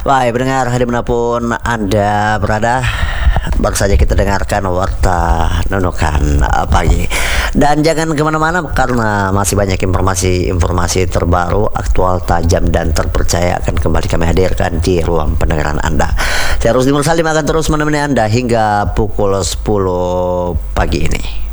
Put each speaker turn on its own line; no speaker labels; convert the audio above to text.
Baik, pendengar dimanapun Anda berada, baru saja kita dengarkan Warta Nunukan pagi. Dan jangan kemana-mana karena masih banyak informasi terbaru, aktual, tajam, dan terpercaya akan kembali kami hadirkan di ruang pendengaran Anda. Saya Rusdi Mursalim akan terus menemani Anda hingga pukul 10 pagi ini.